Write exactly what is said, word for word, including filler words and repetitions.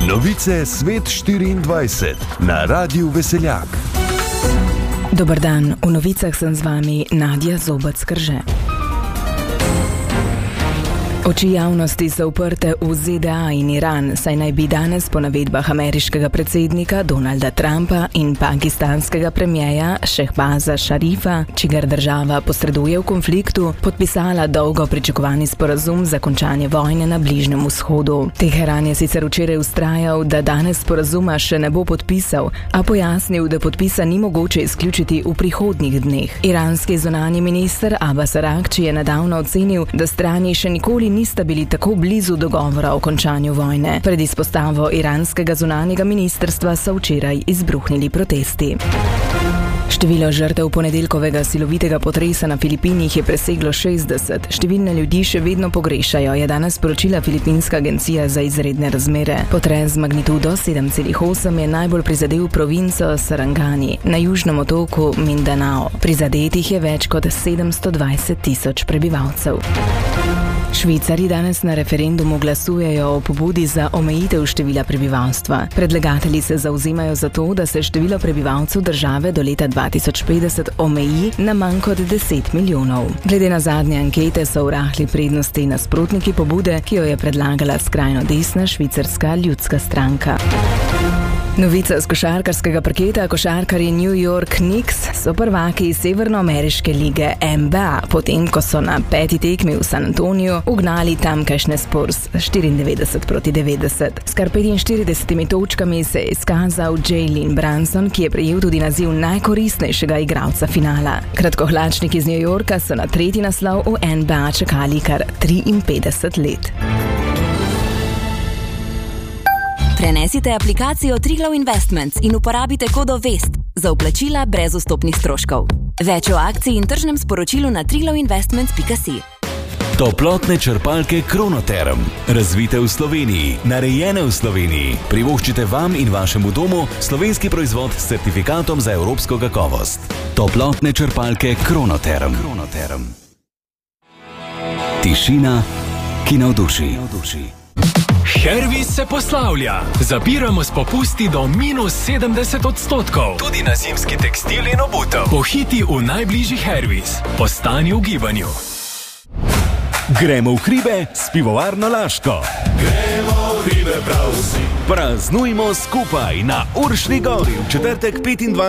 Novice Svet štiriindvajset na Radiu Veseljak. Dober dan, v novicah sem z vami Nadja Zobec-Krže. Oči javnosti so uprte v Z D A in Iran, saj naj bi danes po navedbah ameriškega predsednika Donalda Trumpa in pakistanskega premierja Šehbaza Šarifa, čigar država posreduje v konfliktu, podpisala dolgo pričakovani sporazum za končanje vojne na Bližnjem vzhodu. Teheran je sicer včeraj vztrajal, da danes sporazuma še ne bo podpisal, a pojasnil, da podpisa ni mogoče izključiti v prihodnjih dneh. Iranski zunanji minister Abbas Aragči je nedavno ocenil, da strani še nikoli nista bili tako blizu dogovora o končanju vojne. Pred izpostavo iranskega zunanjega ministrstva so včeraj izbruhnili protesti. Število žrtev ponedeljkovega silovitega potresa na Filipinih je preseglo šestdeset. Številne ljudi še vedno pogrešajo, je danes sporočila Filipinska agencija za izredne razmere. Potres z magnitudo sedem celih osem je najbolj prizadel provinco Sarangani na južnem otoku Mindanao. Prizadetih je več kot sedemsto dvajset tisoč prebivalcev. Švicarji danes na referendumu glasujejo o pobudi za omejitev števila prebivalstva. Predlagatelji se zauzemajo za to, da se število prebivalcev države do leta dva tisoč petdeset omeji na manj kot deset milijonov. Glede na zadnje ankete so v rahli prednosti nasprotniki pobude, ki jo je predlagala skrajno desna švicarska ljudska stranka. Novica z košarkarskega parketa: košarkarji New York Knicks so prvaki severnoameriške lige N B A, potem ko so na peti tekmi v San Antoniju ugnali tamkajšnje Spurs štiriindevetdeset proti devetdeset. S kar petinštiridesetimi točkami se je izkazal Jalen Brunson, ki je prejel tudi naziv najkoristnejšega igralca finala. Kratkohlačniki iz New Yorka so na tretji naslov v N B A čakali kar triinpetdeset let. Prenesite aplikacijo Triglav Investments in uporabite kodo VEST za vplačila brez vstopnih stroškov. Več o akciji in tržnem sporočilu na triglav investments pika si. Toplotne črpalke Kronoterm. Razvite v Sloveniji, narejene v Sloveniji. Privoščite vam in vašemu domu slovenski proizvod s certifikatom za evropsko kakovost. Toplotne črpalke Kronoterm. Kronoterm. Tišina, ki navduši. Hervis se poslavlja. Zapiramo s popusti do minus sedemdeset odstotkov. Tudi na zimski tekstil in obutev. Pohiti v najbližji Hervis. Postani v gibanju. Gremo v hribe s pivovarno Laško. Gremo v hribe prav vsi. Praznujmo skupaj na Uršni gori v četrtek petindvajsetega